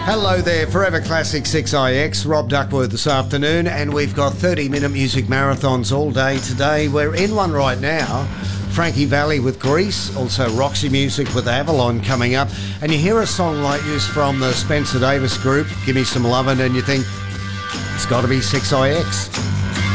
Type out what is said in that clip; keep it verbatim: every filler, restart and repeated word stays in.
Hello there, Forever Classic six I X, Rob Duckworth this afternoon, and we've got thirty minute music marathons all day today. We're in one right now. Frankie Valli with Grease, also Roxy Music with Avalon coming up, and you hear a song like this from the Spencer Davis Group, Give Me Some Lovin', and you think, it's got to be six I X.